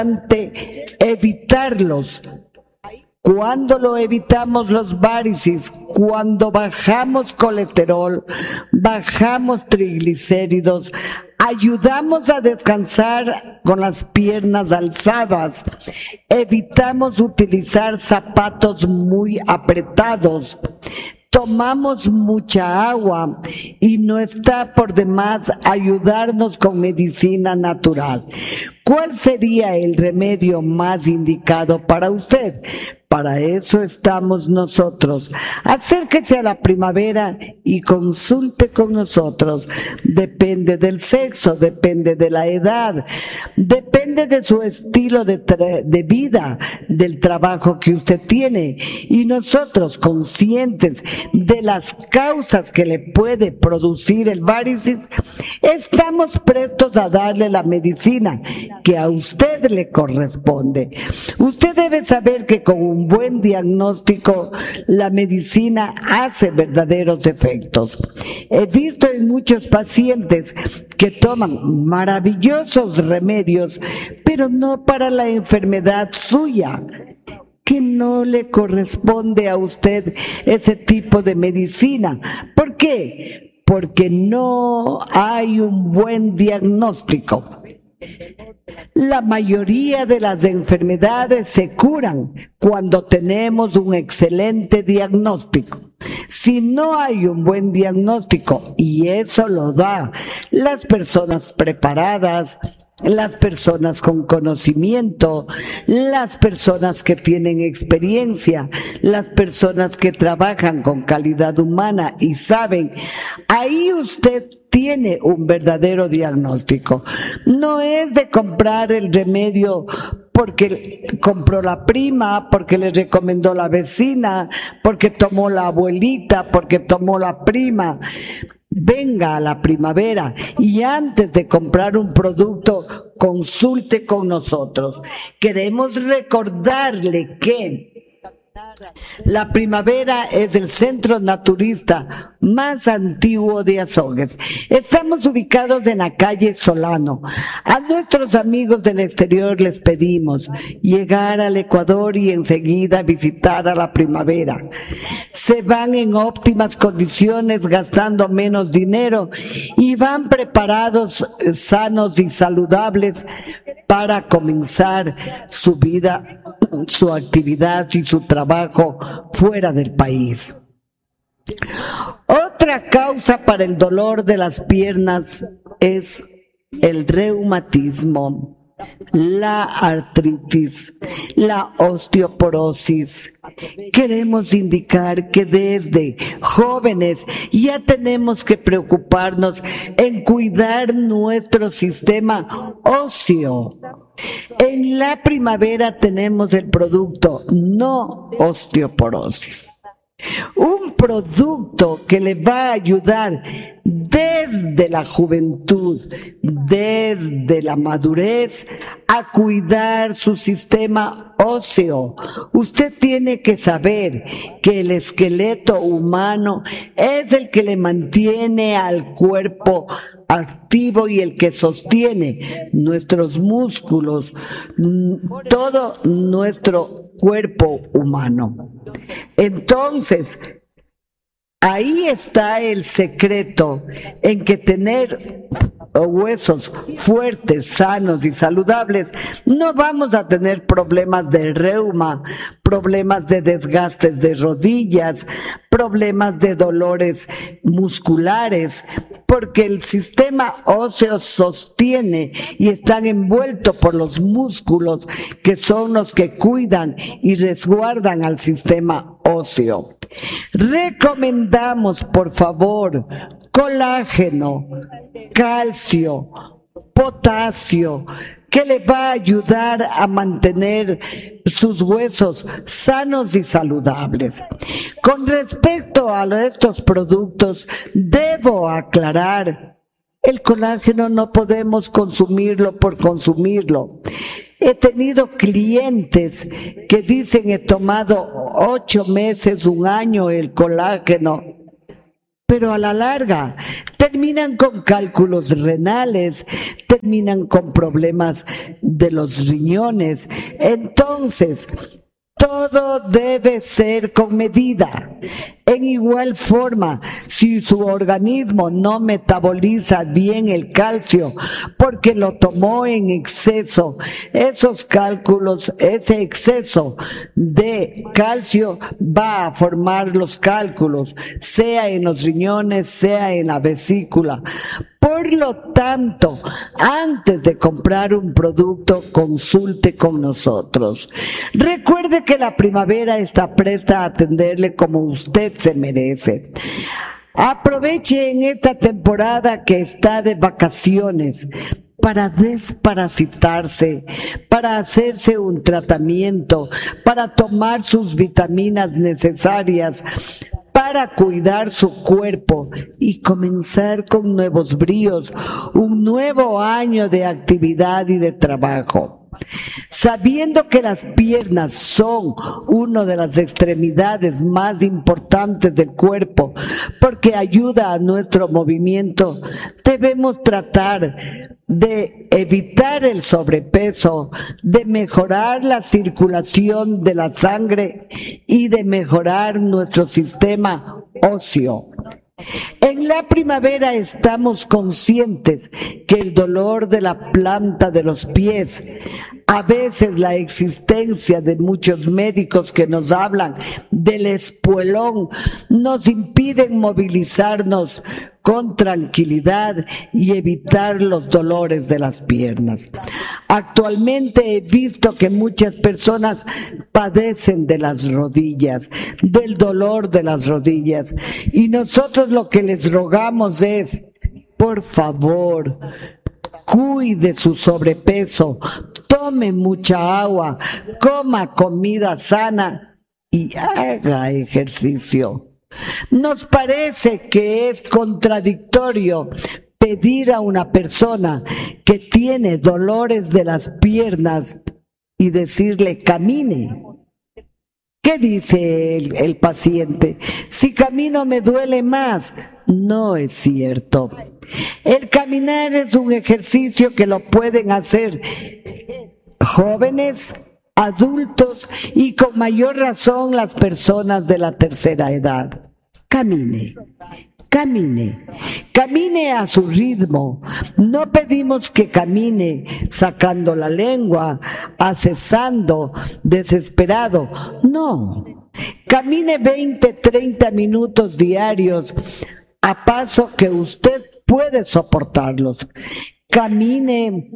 evitarlos. Cuando lo evitamos los varices, cuando bajamos colesterol, bajamos triglicéridos, ayudamos a descansar con las piernas alzadas, evitamos utilizar zapatos muy apretados, tomamos mucha agua y no está por demás ayudarnos con medicina natural. ¿Cuál sería el remedio más indicado para usted? Para eso estamos nosotros. Acérquese a la primavera y consulte con nosotros. Depende del sexo, depende de la edad, depende de su estilo de vida, del trabajo que usted tiene. Y nosotros, conscientes de las causas que le puede producir el varices, estamos prestos a darle la medicina que a usted le corresponde. Usted debe saber que con un buen diagnóstico la medicina hace verdaderos efectos. He visto en muchos pacientes que toman maravillosos remedios, pero no para la enfermedad suya, que no le corresponde a usted ese tipo de medicina. ¿Por qué? Porque no hay un buen diagnóstico. La mayoría de las enfermedades se curan cuando tenemos un excelente diagnóstico. Si no hay un buen diagnóstico, y eso lo da las personas preparadas, las personas con conocimiento, las personas que tienen experiencia, las personas que trabajan con calidad humana y saben, ahí usted tiene un verdadero diagnóstico. No es de comprar el remedio porque compró la prima, porque le recomendó la vecina, porque tomó la abuelita, porque tomó la prima. Venga a la primavera y antes de comprar un producto, consulte con nosotros. Queremos recordarle que la primavera es el centro naturista más antiguo de Azogues. Estamos ubicados en la calle Solano. A nuestros amigos del exterior les pedimos llegar al Ecuador y enseguida visitar a la primavera. Se van en óptimas condiciones, gastando menos dinero y van preparados, sanos y saludables para comenzar su vida, su actividad y su trabajo fuera del país. Otra causa para el dolor de las piernas es el reumatismo, la artritis, la osteoporosis. Queremos indicar que desde jóvenes ya tenemos que preocuparnos en cuidar nuestro sistema óseo. En la primavera tenemos el producto No Osteoporosis. Un producto que le va a ayudar desde la juventud, desde la madurez, a cuidar su sistema óseo. Usted tiene que saber que el esqueleto humano es el que le mantiene al cuerpo activo y el que sostiene nuestros músculos, todo nuestro cuerpo humano. Entonces, ahí está el secreto en que tener huesos fuertes, sanos y saludables, no vamos a tener problemas de reuma, problemas de desgastes de rodillas, problemas de dolores musculares, porque el sistema óseo sostiene y están envueltos por los músculos que son los que cuidan y resguardan al sistema óseo. Recomendamos, por favor, colágeno, calcio, potasio, que le va a ayudar a mantener sus huesos sanos y saludables. Con respecto a estos productos, debo aclarar, el colágeno no podemos consumirlo por consumirlo. He tenido clientes que dicen he tomado 8 meses, 1 año el colágeno, pero a la larga terminan con cálculos renales, terminan con problemas de los riñones. Entonces, todo debe ser con medida. En igual forma, si su organismo no metaboliza bien el calcio porque lo tomó en exceso, esos cálculos, ese exceso de calcio va a formar los cálculos, sea en los riñones, sea en la vesícula. Por lo tanto, antes de comprar un producto, consulte con nosotros. Recuerde que la primavera está presta a atenderle como usted se merece. Aproveche en esta temporada que está de vacaciones para desparasitarse, para hacerse un tratamiento, para tomar sus vitaminas necesarias, para cuidar su cuerpo y comenzar con nuevos bríos, un nuevo año de actividad y de trabajo. Sabiendo que las piernas son una de las extremidades más importantes del cuerpo porque ayuda a nuestro movimiento, debemos tratar de evitar el sobrepeso, de mejorar la circulación de la sangre y de mejorar nuestro sistema óseo. En la primavera estamos conscientes que el dolor de la planta de los pies, a veces la existencia de muchos médicos que nos hablan del espuelón, nos impiden movilizarnos con tranquilidad y evitar los dolores de las piernas. Actualmente he visto que muchas personas padecen de las rodillas, del dolor de las rodillas, y nosotros lo que les rogamos es, por favor, cuide su sobrepeso, tome mucha agua, coma comida sana y haga ejercicio. Nos parece que es contradictorio pedir a una persona que tiene dolores de las piernas y decirle camine. ¿Qué dice el paciente? Si camino me duele más. No es cierto. El caminar es un ejercicio que lo pueden hacer jóvenes, adultos y con mayor razón las personas de la tercera edad. Camine, camine, camine a su ritmo. No pedimos que camine sacando la lengua, acesando, desesperado. No, camine 20, 30 minutos diarios a paso que usted puede soportarlos. Camine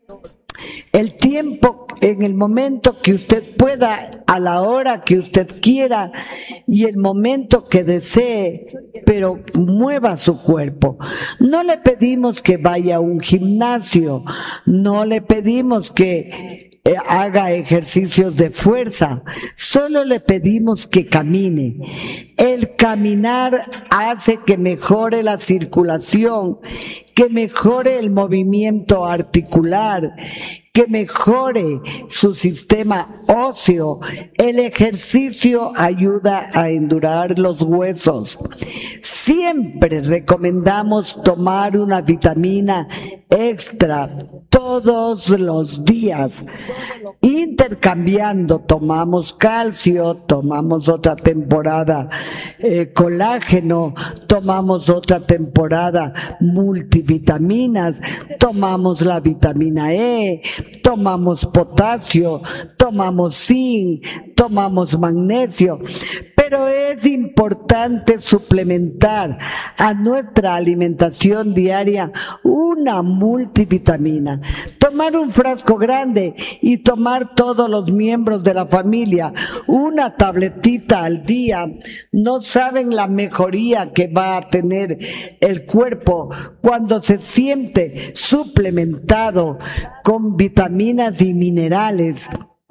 el tiempo, en el momento que usted pueda, a la hora que usted quiera y el momento que desee, pero mueva su cuerpo. No le pedimos que vaya a un gimnasio, no le pedimos que haga ejercicios de fuerza, solo le pedimos que camine. El caminar hace que mejore la circulación, que mejore el movimiento articular, que mejore su sistema óseo. El ejercicio ayuda a endurar los huesos. Siempre recomendamos tomar una vitamina extra todos los días, intercambiando. Tomamos calcio, tomamos otra temporada colágeno, tomamos otra temporada multivitaminas, tomamos la vitamina E, tomamos potasio, tomamos zinc, tomamos magnesio. Pero es importante suplementar a nuestra alimentación diaria una multivitamina. Tomar un frasco grande y tomar todos los miembros de la familia una tabletita al día. No saben la mejoría que va a tener el cuerpo cuando se siente suplementado con vitaminas y minerales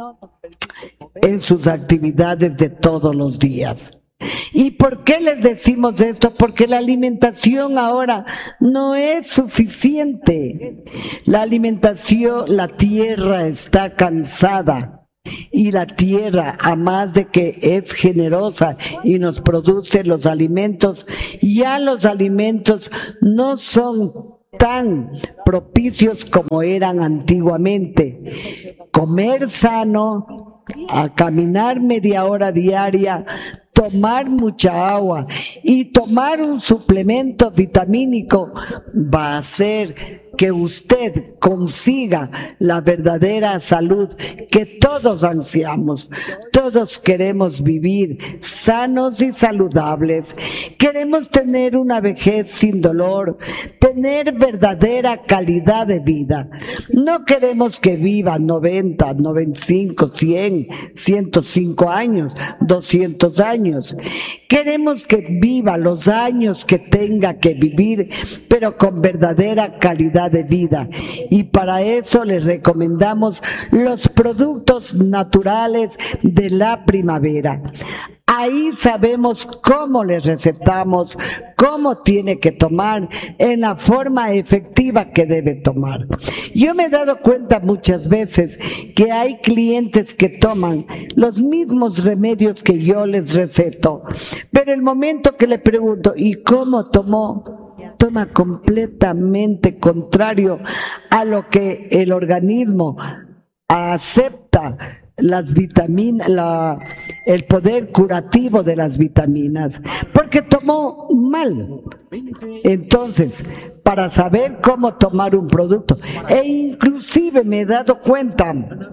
en sus actividades de todos los días. ¿Y por qué les decimos esto? Porque la alimentación ahora no es suficiente. La alimentación, la tierra está cansada y la tierra, a más de que es generosa y nos produce los alimentos, ya los alimentos no son tan propicios como eran antiguamente. Comer sano, a caminar media hora diaria, tomar mucha agua y tomar un suplemento vitamínico va a hacer que usted consiga la verdadera salud que todos ansiamos. Todos queremos vivir sanos y saludables. Queremos tener una vejez sin dolor, tener verdadera calidad de vida. No queremos que viva 90, 95, 100, 105 años, 200 años. Queremos que viva los años que tenga que vivir, pero con verdadera calidad de vida. Y para eso les recomendamos los productos naturales de la primavera. Ahí sabemos cómo les recetamos, cómo tiene que tomar, en la forma efectiva que debe tomar. Yo me he dado cuenta muchas veces que hay clientes que toman los mismos remedios que yo les receto, pero el momento que le pregunto, ¿y cómo tomó? Toma completamente contrario a lo que el organismo acepta, las vitaminas, el poder curativo de las vitaminas, porque tomó mal. Entonces, para saber cómo tomar un producto, e inclusive me he dado cuenta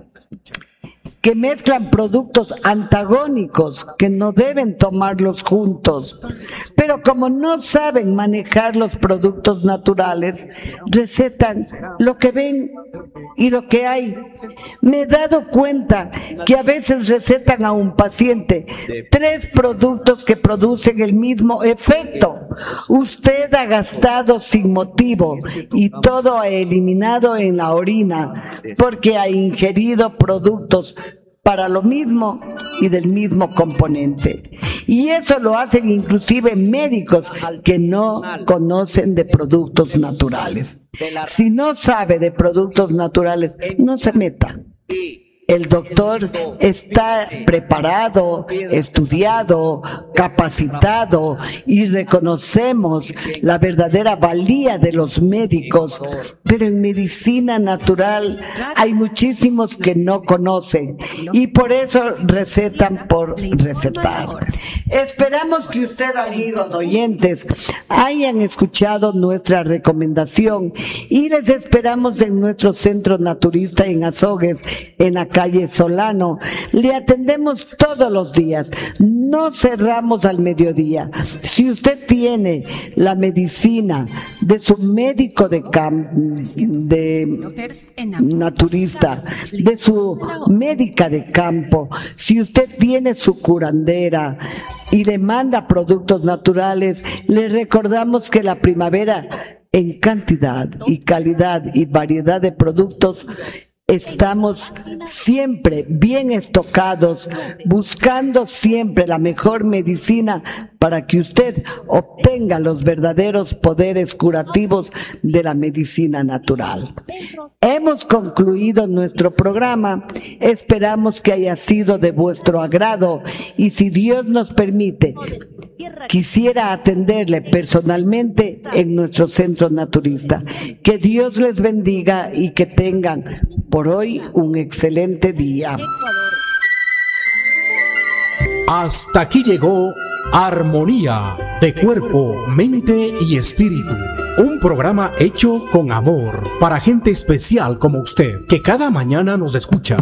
que mezclan productos antagónicos que no deben tomarlos juntos, pero como no saben manejar los productos naturales, recetan lo que ven y lo que hay. Me he dado cuenta que a veces recetan a un paciente 3 productos que producen el mismo efecto. Usted ha gastado sin motivo y todo ha eliminado en la orina porque ha ingerido productos para lo mismo y del mismo componente. Y eso lo hacen inclusive médicos que no conocen de productos naturales. Si no sabe de productos naturales, no se meta. El doctor está preparado, estudiado, capacitado y reconocemos la verdadera valía de los médicos, pero en medicina natural hay muchísimos que no conocen y por eso recetan por recetar. Esperamos que ustedes, amigos oyentes, hayan escuchado nuestra recomendación y les esperamos en nuestro centro naturista en Azogues, en la calle Solano. Le atendemos todos los días, no cerramos al mediodía. Si usted tiene la medicina de su médico de naturista, de su médica de campo, si usted tiene su curandera y le manda productos naturales, le recordamos que la primavera, en cantidad y calidad y variedad de productos, estamos siempre bien estocados, buscando siempre la mejor medicina para que usted obtenga los verdaderos poderes curativos de la medicina natural. Hemos concluido nuestro programa, esperamos que haya sido de vuestro agrado y si Dios nos permite, quisiera atenderle personalmente en nuestro centro naturista. Que Dios les bendiga y que tengan por hoy un excelente día. Hasta aquí llegó Armonía de Cuerpo, Mente y Espíritu. Un programa hecho con amor para gente especial como usted, que cada mañana nos escucha.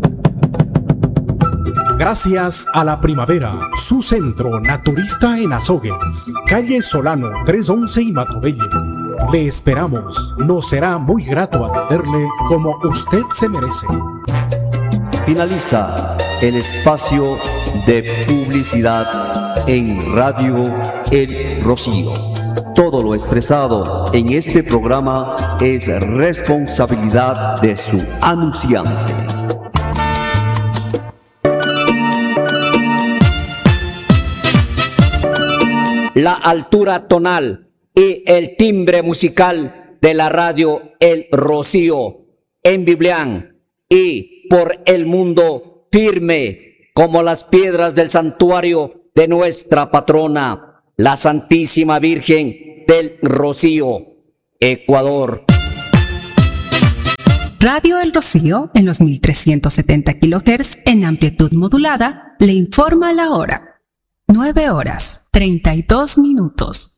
Gracias a la primavera, su centro naturista en Azogues, calle Solano 311 y Matobelle. Le esperamos, nos será muy grato atenderle como usted se merece. Finaliza el espacio de publicidad en Radio El Rocío. Todo lo expresado en este programa es responsabilidad de su anunciante. La altura tonal y el timbre musical de la radio El Rocío en Biblián y por el mundo firme como las piedras del santuario de nuestra patrona, la Santísima Virgen del Rocío, Ecuador. Radio El Rocío, en los 1370 kHz en amplitud modulada, le informa la hora. 9:32 minutos.